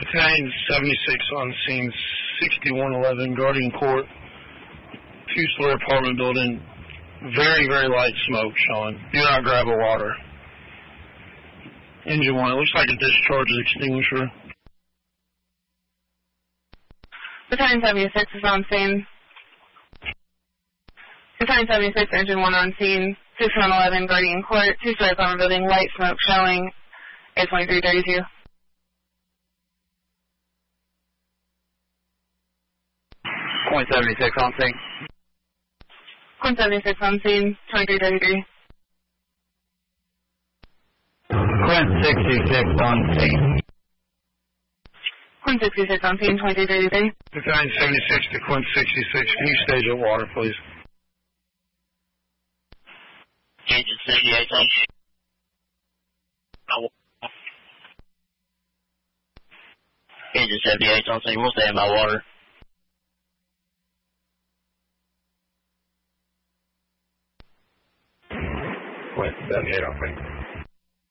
Battalion 76 on scene, 6111 Guardian Court, two-story apartment building, very, very light smoke showing. Do not grab the water. Engine 1, it looks like a discharge extinguisher. Battalion 76 is on scene. Battalion 76, Engine 1 on scene, 6111 Guardian Court, two-story apartment building, light smoke showing, 82332. Point 76 on scene. Point 76 on scene, 2333. Point 66 on scene. Point 66 on scene, 2333. Battalion 76 to Quint 66, can you stage at water, please? Agent 78 on scene. Agent 78 on scene, we'll stand by water. Quint 78 on scene.